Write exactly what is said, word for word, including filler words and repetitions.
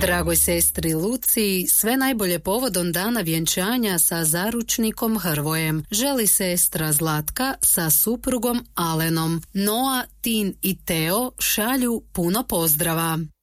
Dragoj sestri Luciji sve najbolje povodom dana vjenčanja sa zaručnikom Hrvojem želi sestra Zlatka sa suprugom Alenom. Noa, Tin i Teo šalju puno pozdrava.